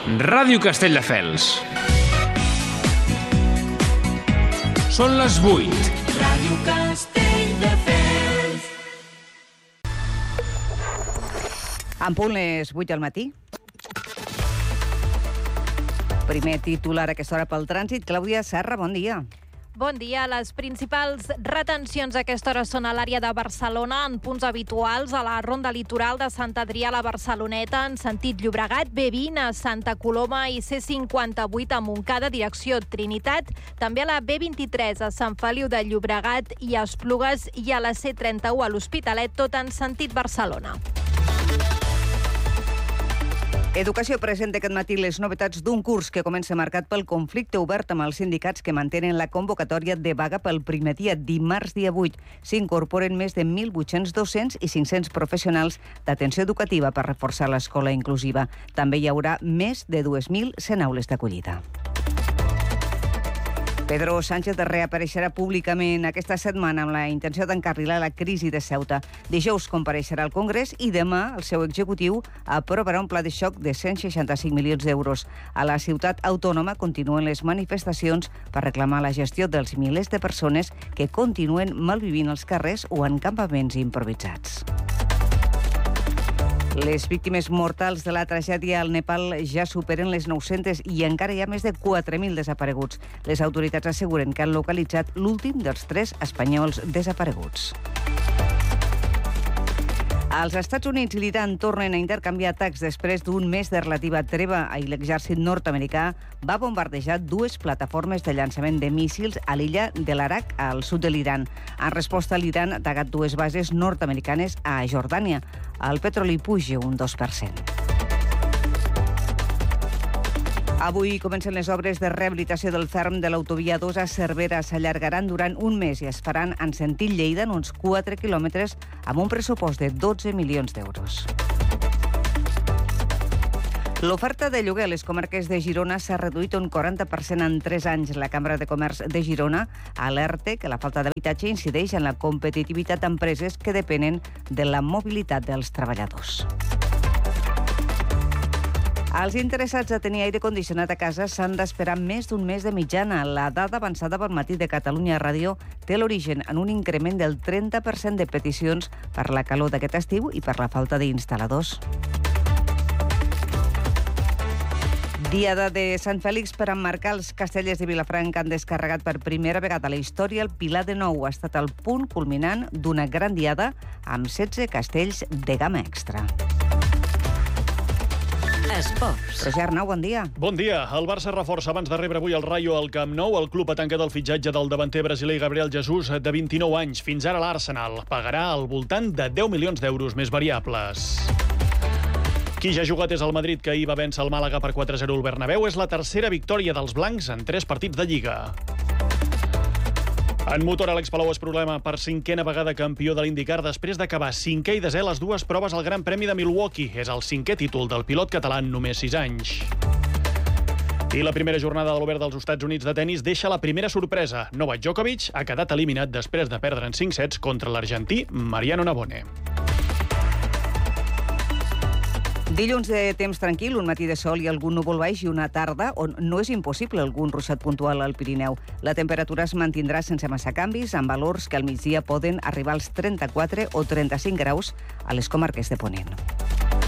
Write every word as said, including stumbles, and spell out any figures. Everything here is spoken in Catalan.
Ràdio Castelldefels. Són les vuit. Ràdio Castelldefels. En punt les vuit del matí. Primer titular a aquesta hora pel trànsit. Clàudia Serra, bon dia. Bon dia. Les principals retencions a aquesta hora són a l'àrea de Barcelona, en punts habituals, a la ronda litoral de Sant Adrià a la Barceloneta, en sentit Llobregat, B vint a Santa Coloma i C cinquanta-vuit a Montcada, direcció Trinitat, també a la B vint-i-tres a Sant Feliu de Llobregat i a Esplugues i a la C trenta-u a l'Hospitalet, tot en sentit Barcelona. Educació presenta aquest matí les novetats d'un curs que comença marcat pel conflicte obert amb els sindicats que mantenen la convocatòria de vaga pel primer dia, dimarts dia vuit. S'incorporen més de mil vuit-cents docents i cinc-cents professionals d'atenció educativa per reforçar l'escola inclusiva. També hi haurà més de dos mil cent aules d'acollida. Pedro Sánchez reapareixerà públicament aquesta setmana amb la intenció d'encarrilar la crisi de Ceuta. Dijous compareixerà al Congrés i demà el seu executiu aprovarà un pla de xoc de cent seixanta-cinc milions d'euros. A la ciutat autònoma continuen les manifestacions per reclamar la gestió dels milers de persones que continuen malvivint als carrers o en campaments improvisats. Les víctimes mortals de la tragèdia al Nepal ja superen les nou-centes i encara hi ha més de quatre mil desapareguts. Les autoritats asseguren que han localitzat l'últim dels tres espanyols desapareguts. Als Estats Units i l'Iran tornen a intercanviar atacs després d'un mes de relativa treva. Ahir l'exèrcit nord-americà va bombardejar dues plataformes de llançament de míssils a l'illa de l'Arak, al sud de l'Iran. En resposta, l'Iran ha atacat dues bases nord-americanes a Jordània. El petroli puja un dos per cent. Avui comencen les obres de rehabilitació del ferm de l'autovia dos a Cervera. S'allargaran durant un mes i es faran en sentit Lleida en uns quatre quilòmetres amb un pressupost de dotze milions d'euros. L'oferta de lloguer a les comarques de Girona s'ha reduït un quaranta per cent en tres anys. La Cambra de Comerç de Girona alerta que la falta d'habitatge incideix en la competitivitat d'empreses que depenen de la mobilitat dels treballadors. Els interessats a tenir aire condicionat a casa s'han d'esperar més d'un mes de mitjana. La dada avançada pel Matí de Catalunya Ràdio té l'origen en un increment del trenta per cent de peticions per la calor d'aquest estiu i per la falta d'instal·ladors. Diada de Sant Fèlix per emmarcar els castellers de Vilafranca han descarregat per primera vegada a la història el Pilar de Nou. Ha estat el punt culminant d'una gran diada amb setze castells de gamma extra. Esports. Roger Arnau, bon dia. Bon dia. El Barça reforça abans de rebre avui el Rayo al Camp Nou. El club ha tancat el fitxatge del davanter brasiler Gabriel Jesus, de vint-i-nou anys. Fins ara l'Arsenal pagarà al voltant de deu milions d'euros més variables. Qui ja ha jugat és el Madrid, que ahir va vèncer el Màlaga per quatre a zero al Bernabéu. És la tercera victòria dels blancs en tres partits de Lliga. En motor, Àlex Palou es proclama per cinquena vegada campió de l'IndyCar després d'acabar cinquè i desè les dues proves al Gran Premi de Milwaukee. És el cinquè títol del pilot català en només sis anys. I la primera jornada de l'Obert dels Estats Units de tennis deixa la primera sorpresa. Novak Djokovic ha quedat eliminat després de perdre en cinc sets contra l'argentí Mariano Navone. Dilluns de temps tranquil, un matí de sol i algun núvol baix i una tarda on no és impossible algun ruixat puntual al Pirineu. La temperatura es mantindrà sense massa canvis, amb valors que al migdia poden arribar als trenta-quatre o trenta-cinc graus a les comarques de Ponent.